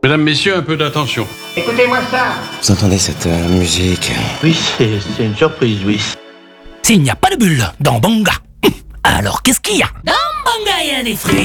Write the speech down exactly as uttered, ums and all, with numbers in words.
Mesdames, messieurs, un peu d'attention. Écoutez-moi ça. Vous entendez cette euh, musique? Oui, c'est c'est une surprise, oui. S'il n'y a pas de bulle dans Banga, alors qu'est-ce qu'il y a? Dans Banga, il y a des fruits.